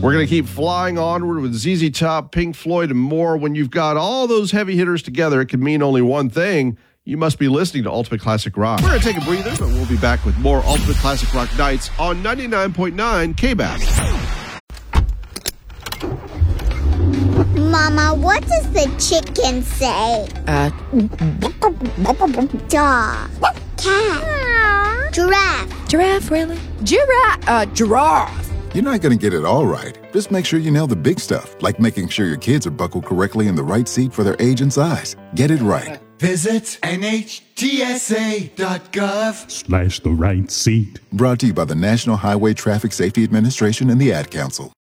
We're going to keep flying onward with ZZ Top, Pink Floyd, and more. When you've got all those heavy hitters together, it can mean only one thing. You must be listening to Ultimate Classic Rock. We're going to take a breather, but we'll be back with more Ultimate Classic Rock Nights on 99.9 KBAS. Mama, what does the chicken say? Dog. Cat. Giraffe. Giraffe, really? Giraffe. You're not going to get it all right. Just make sure you nail the big stuff, like making sure your kids are buckled correctly in the right seat for their age and size. Get it right. Visit NHTSA.gov/ the right seat. Brought to you by the National Highway Traffic Safety Administration and the Ad Council.